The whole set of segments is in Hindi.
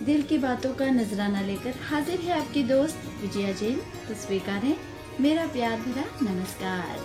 दिल की बातों का नजराना लेकर हाजिर है आपकी दोस्त विजया जैन। तो स्वीकारें मेरा प्यार भरा नमस्कार।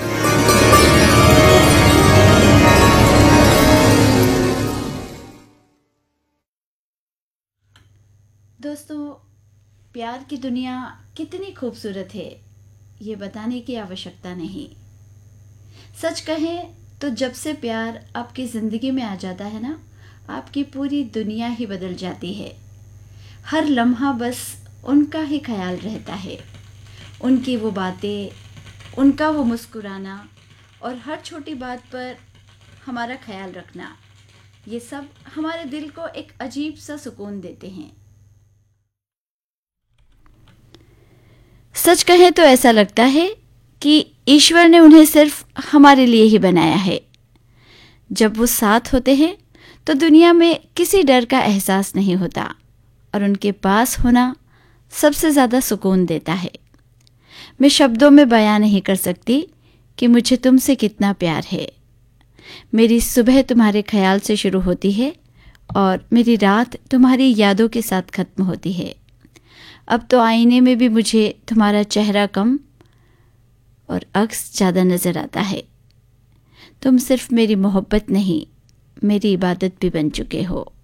दोस्तों, प्यार की दुनिया कितनी खूबसूरत है ये बताने की आवश्यकता नहीं। सच कहें तो जब से प्यार आपकी ज़िंदगी में आ जाता है ना, आपकी पूरी दुनिया ही बदल जाती है। हर लम्हा बस उनका ही ख्याल रहता है, उनकी वो बातें, उनका वो मुस्कुराना और हर छोटी बात पर हमारा ख्याल रखना, ये सब हमारे दिल को एक अजीब सा सुकून देते हैं। सच कहें तो ऐसा लगता है कि ईश्वर ने उन्हें सिर्फ हमारे लिए ही बनाया है। जब वो साथ होते हैं तो दुनिया में किसी डर का एहसास नहीं होता और उनके पास होना सबसे ज़्यादा सुकून देता है। मैं शब्दों में बयां नहीं कर सकती कि मुझे तुमसे कितना प्यार है। मेरी सुबह तुम्हारे ख्याल से शुरू होती है और मेरी रात तुम्हारी यादों के साथ ख़त्म होती है। अब तो आईने में भी मुझे तुम्हारा चेहरा कम और अक्स ज़्यादा नज़र आता है। तुम सिर्फ मेरी मोहब्बत नहीं, मेरी इबादत भी बन चुके हो।